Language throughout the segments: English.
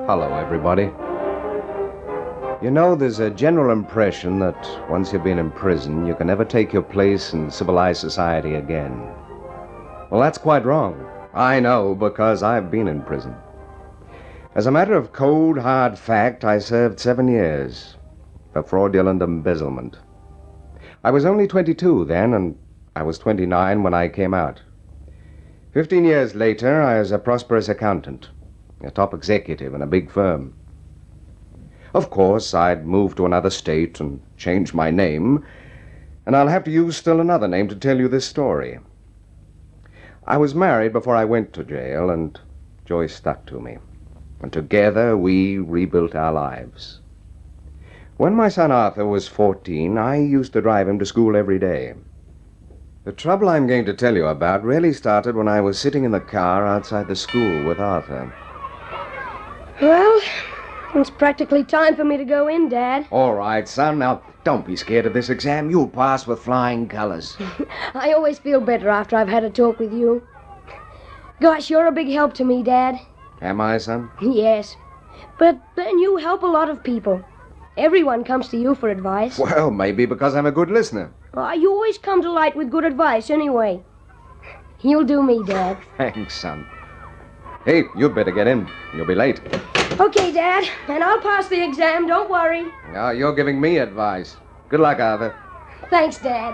Hello, everybody. You know, there's a general impression that once you've been in prison, you can never take your place in civilized society again. Well, that's quite wrong. I know, because I've been in prison. As a matter of cold, hard fact, I served 7 years for fraudulent embezzlement. I was only 22 then, and I was 29 when I came out. 15 years later, I was a prosperous accountant, a top executive in a big firm. Of course, I'd moved to another state and changed my name, and I'll have to use still another name to tell you this story. I was married before I went to jail, and Joyce stuck to me. And together, we rebuilt our lives. When my son Arthur was 14, I used to drive him to school every day. The trouble I'm going to tell you about really started when I was sitting in the car outside the school with Arthur. Well, it's practically time for me to go in, Dad. All right, son. Now, don't be scared of this exam. You'll pass with flying colors. I always feel better after I've had a talk with you. Gosh, you're a big help to me, Dad. Am I, son? Yes. But then you help a lot of people. Everyone comes to you for advice. Well, maybe because I'm a good listener. You always come to light with good advice anyway. You'll do me, Dad. Thanks, son. Hey, you'd better get in. You'll be late. Okay, Dad. And I'll pass the exam, don't worry. Now, you're giving me advice. Good luck, Arthur. Thanks, Dad.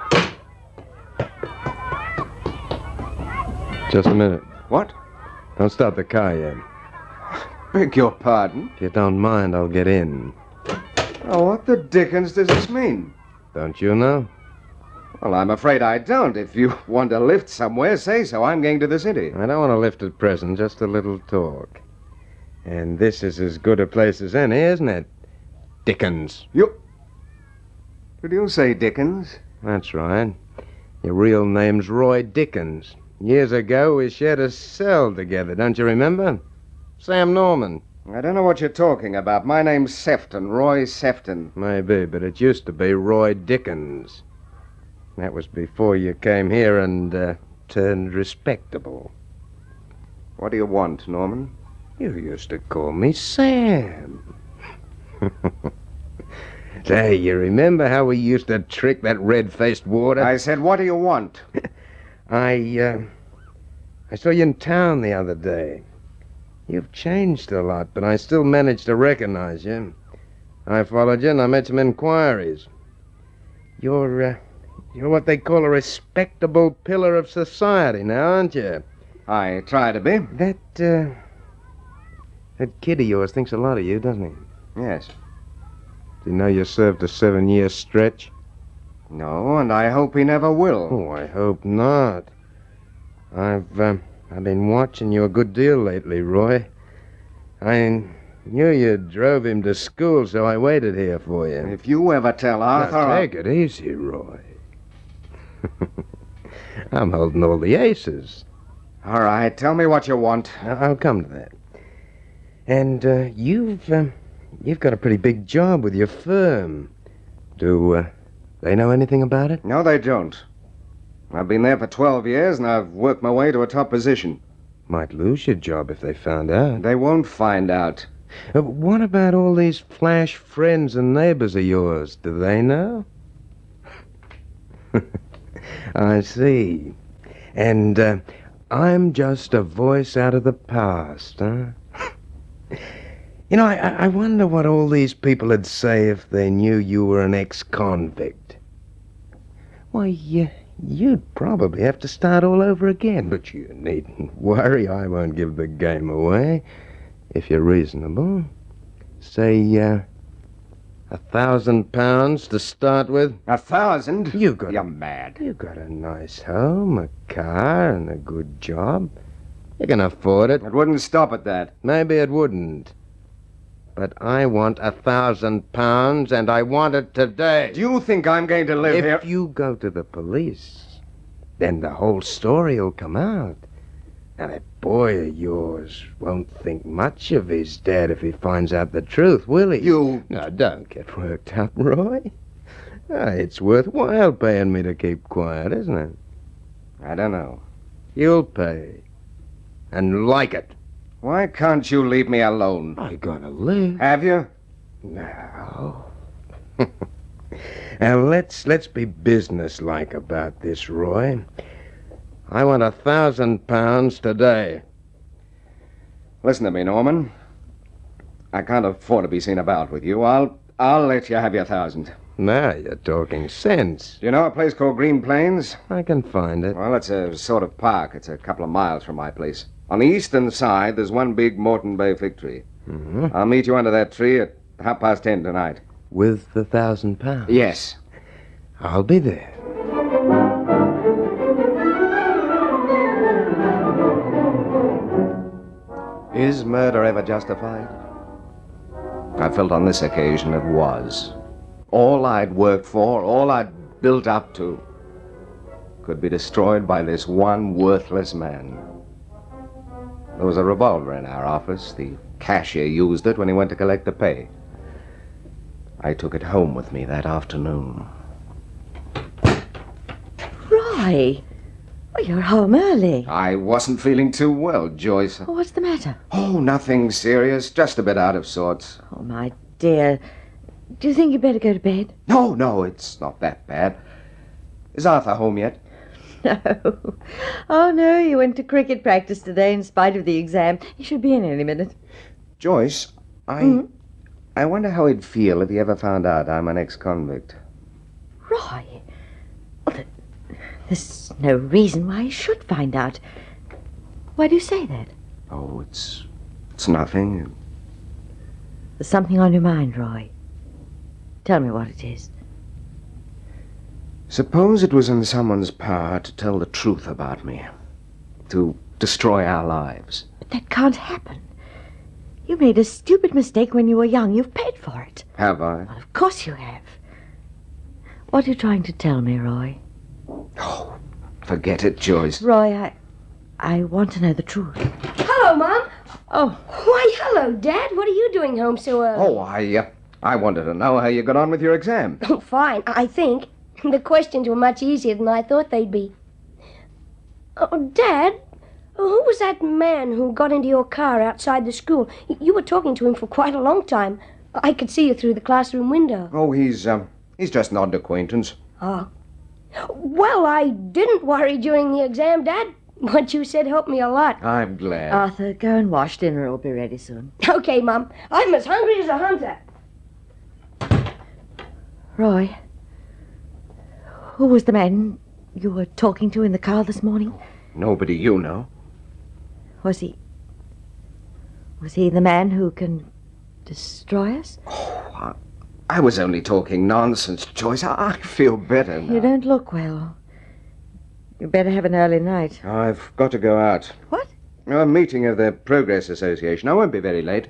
Just a minute. What? Don't start the car yet. Beg your pardon? If you don't mind, I'll get in. Oh, what the dickens does this mean? Don't you know? Well, I'm afraid I don't. If you want a lift somewhere, say so. I'm going to the city. I don't want to lift at present, just a little talk. And this is as good a place as any, isn't it? Dickens. Did you say Dickens? That's right. Your real name's Roy Dickens. Years ago, we shared a cell together, don't you remember? Sam Norman. I don't know what you're talking about. My name's Sefton, Roy Sefton. Maybe, but it used to be Roy Dickens. That was before you came here and turned respectable. What do you want, Norman? You used to call me Sam. Say, you remember how we used to trick that red-faced warder? I said, what do you want? I saw you in town the other day. You've changed a lot, but I still managed to recognize you. I followed you and I made some inquiries. You're what they call a respectable pillar of society now, aren't you? I try to be. That kid of yours thinks a lot of you, doesn't he? Yes. Do you know you served a 7-year stretch? No, and I hope he never will. Oh, I hope not. I've been watching you a good deal lately, Roy. I knew you drove him to school, so I waited here for you. If you ever tell Arthur... Now, take it easy, Roy. I'm holding all the aces. All right, tell me what you want. I'll come to that. And you've got a pretty big job with your firm. Do they know anything about it? No, they don't. I've been there for 12 years, and I've worked my way to a top position. Might lose your job if they found out. They won't find out. What about all these flash friends and neighbors of yours? Do they know? I see. And I'm just a voice out of the past, huh? You know, I wonder what all these people would say if they knew you were an ex-convict. Why, you'd probably have to start all over again. But you needn't worry. I won't give the game away. If you're reasonable. Say, £1,000 to start with. 1,000? You're mad. You got a nice home, a car, and a good job. You can afford it. It wouldn't stop at that. Maybe it wouldn't. But I want £1,000, and I want it today. Do you think I'm going to live here? If you go to the police, then the whole story will come out. Now, that boy of yours won't think much of his dad if he finds out the truth, will he? Now, don't get worked up, Roy. It's worthwhile paying me to keep quiet, isn't it? I don't know. You'll pay. And like it. Why can't you leave me alone? I gotta live. Have you? Now. Now, let's be businesslike about this, Roy. I want £1,000 today. Listen to me, Norman. I can't afford to be seen about with you. I'll let you have your 1,000. Now you're talking sense. Do you know a place called Green Plains? I can find it. Well, it's a sort of park. It's a couple of miles from my place. On the eastern side, there's one big Moreton Bay fig tree. Mm-hmm. I'll meet you under that tree at 10:30 tonight. With the £1,000? Yes. I'll be there. Is murder ever justified? I felt on this occasion it was. All I'd worked for, all I'd built up to, could be destroyed by this one worthless man. There was a revolver in our office. The cashier used it when he went to collect the pay. I took it home with me that afternoon. Roy! Oh, you're home early. I wasn't feeling too well, Joyce. Oh, what's the matter? Oh, nothing serious. Just a bit out of sorts. Oh, my dear. Do you think you'd better go to bed? No, it's not that bad. Is Arthur home yet? No. Oh, no, he went to cricket practice today in spite of the exam. He should be in any minute. Joyce, I wonder how he'd feel if he ever found out I'm an ex-convict. Roy! Well, there's no reason why he should find out. Why do you say that? Oh, it's nothing. There's something on your mind, Roy. Tell me what it is. Suppose it was in someone's power to tell the truth about me. To destroy our lives. But that can't happen. You made a stupid mistake when you were young. You've paid for it. Have I? Well, of course you have. What are you trying to tell me, Roy? Oh, forget it, Joyce. Roy, I want to know the truth. Hello, Mom. Oh, Why, hello, Dad. What are you doing home so early? Oh, I wanted to know how you got on with your exam. Oh, fine, I think. The questions were much easier than I thought they'd be. Oh, Dad, who was that man who got into your car outside the school? You were talking to him for quite a long time. I could see you through the classroom window. Oh, he's just an odd acquaintance. Oh. Well, I didn't worry during the exam, Dad. What you said helped me a lot. I'm glad. Arthur, go and wash. Dinner will be ready soon. Okay, Mom. I'm as hungry as a hunter. Roy, who was the man you were talking to in the car this morning? Nobody you know. Was he the man who can destroy us? Oh, I was only talking nonsense, Joyce. I feel better now. You don't look well. You better have an early night. I've got to go out. What? A meeting of the Progress Association. I won't be very late.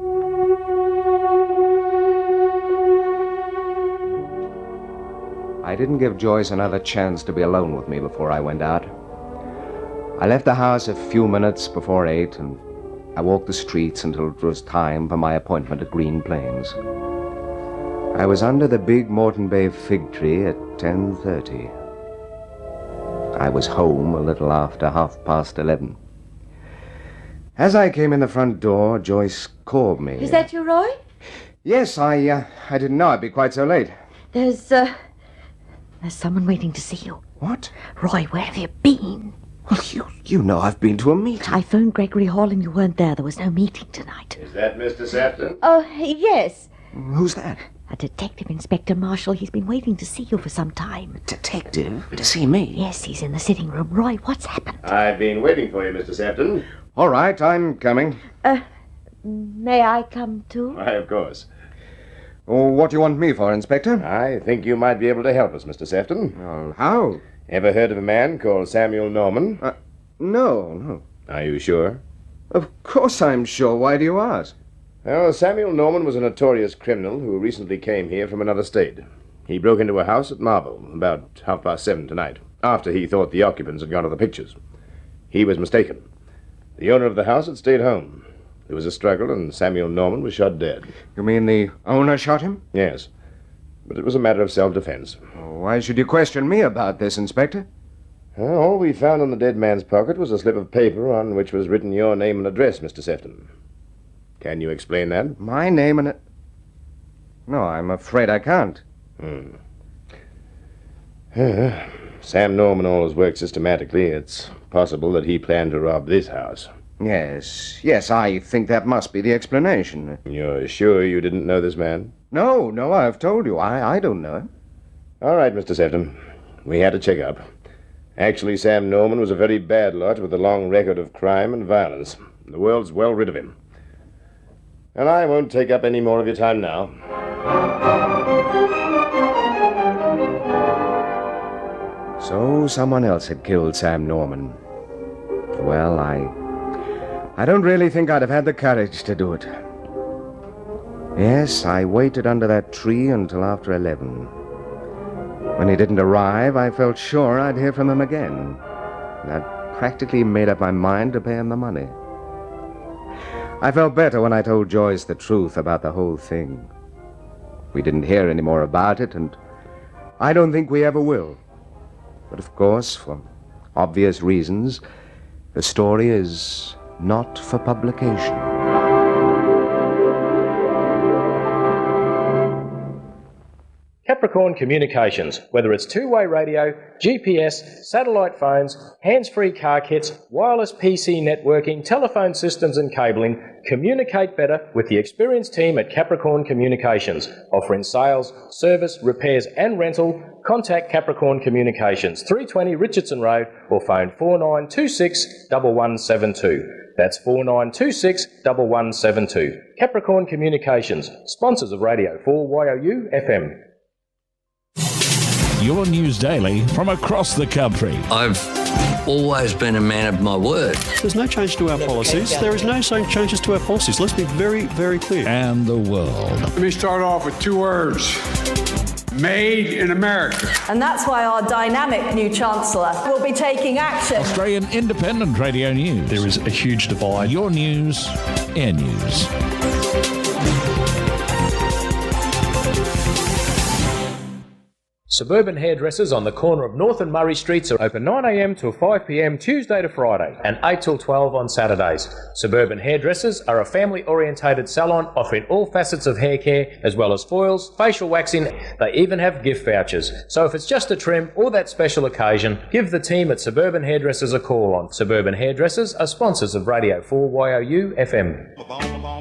I didn't give Joyce another chance to be alone with me before I went out. I left the house a few minutes before 8, and I walked the streets until it was time for my appointment at Green Plains. I was under the big Moreton Bay fig tree at 10:30. I was home a little after 11:30. As I came in the front door, Joyce called me. Is that you, Roy? Yes, I didn't know I'd be quite so late. There's someone waiting to see you. What? Roy, where have you been? Well, you know I've been to a meeting. I phoned Gregory Hall and you weren't there. There was no meeting tonight. Is that Mr. Sefton? Oh, yes. Who's that? A detective, Inspector Marshall. He's been waiting to see you for some time. Detective? To see me? Yes, he's in the sitting room. Roy, what's happened? I've been waiting for you, Mr. Sefton. All right, I'm coming. May I come too? Why, of course. Oh, what do you want me for, Inspector? I think you might be able to help us, Mr. Sefton. Well, how? Ever heard of a man called Samuel Norman? No. Are you sure? Of course I'm sure. Why do you ask? Well, Samuel Norman was a notorious criminal who recently came here from another state. He broke into a house at Marble about 7:30 tonight, after he thought the occupants had gone to the pictures. He was mistaken. The owner of the house had stayed home. There was a struggle, and Samuel Norman was shot dead. You mean the owner shot him? Yes, but it was a matter of self-defense. Oh, why should you question me about this, Inspector? All we found in the dead man's pocket was a slip of paper on which was written your name and address, Mr. Sefton. Can you explain that? My name and... No, I'm afraid I can't. Sam Norman always worked systematically. It's possible that he planned to rob this house. Yes, I think that must be the explanation. You're sure you didn't know this man? No, I've told you. I don't know him. All right, Mr. Sefton. We had to check up. Actually, Sam Norman was a very bad lot with a long record of crime and violence. The world's well rid of him. And I won't take up any more of your time now. So someone else had killed Sam Norman. Well, I don't really think I'd have had the courage to do it. Yes, I waited under that tree until after 11. When he didn't arrive, I felt sure I'd hear from him again. And I'd practically made up my mind to pay him the money. I felt better when I told Joyce the truth about the whole thing. We didn't hear any more about it, and I don't think we ever will. But of course, for obvious reasons, the story is not for publication. Capricorn Communications, whether it's two-way radio, GPS, satellite phones, hands-free car kits, wireless PC networking, telephone systems and cabling, communicate better with the experienced team at Capricorn Communications. Offering sales, service, repairs and rental, contact Capricorn Communications, 320 Richardson Road, or phone 4926 1172. That's 4926 1172. Capricorn Communications, sponsors of Radio 4YOU FM. Your news daily from across the country. I've always been a man of my word. There's no change to our policies. There is no changes to our policies. Let's be very, very clear. And the world. Let me start off with two words. Made in America. And that's why our dynamic new Chancellor will be taking action. Australian Independent Radio News. There is a huge divide. Your news, Air News. Suburban Hairdressers on the corner of North and Murray Streets are open 9 a.m. till 5 p.m. Tuesday to Friday and 8 till 12 on Saturdays. Suburban Hairdressers are a family-orientated salon offering all facets of hair care as well as foils, facial waxing. They even have gift vouchers. So if it's just a trim or that special occasion, give the team at Suburban Hairdressers a call on. Suburban Hairdressers are sponsors of Radio 4YOU FM.